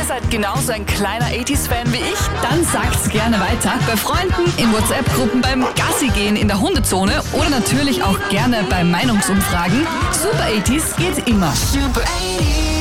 seid genauso ein kleiner 80s-Fan wie ich? Dann sagt's gerne weiter. Bei Freunden, in WhatsApp-Gruppen, beim Gassi-Gehen in der Hundezone oder natürlich auch gerne bei Meinungsumfragen. Super 80s geht immer. Super 80s.